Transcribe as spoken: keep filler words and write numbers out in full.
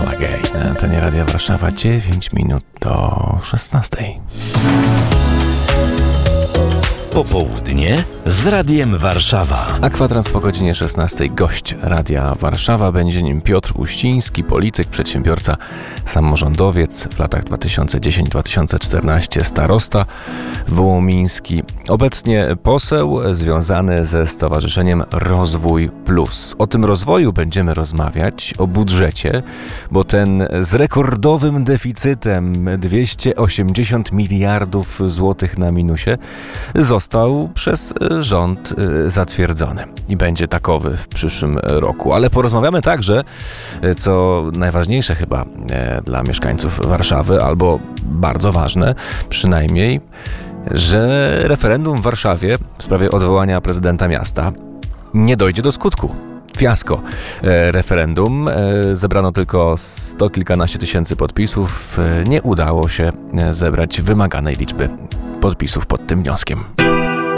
Gay. Na antenie Radia Warszawa dziewięć minut do szesnastej. Popołudnie z Radiem Warszawa. A kwadrans po godzinie szesnastej. Gość Radia Warszawa będzie nim Piotr Uściński, polityk, przedsiębiorca, samorządowiec, w latach dwa tysiące dziesiąty do dwa tysiące czternastego starosta wołomiński. Obecnie poseł związany ze Stowarzyszeniem Rozwój Plus. O tym rozwoju będziemy rozmawiać, o budżecie, bo ten z rekordowym deficytem dwieście osiemdziesiąt miliardów złotych na minusie został przez rząd zatwierdzony i będzie takowy w przyszłym roku. Ale porozmawiamy także, co najważniejsze chyba dla mieszkańców Warszawy, albo bardzo ważne przynajmniej, że referendum w Warszawie w sprawie odwołania prezydenta miasta nie dojdzie do skutku. Fiasko. Referendum. Zebrano tylko sto kilkanaście tysięcy podpisów. Nie udało się zebrać wymaganej liczby podpisów pod tym wnioskiem.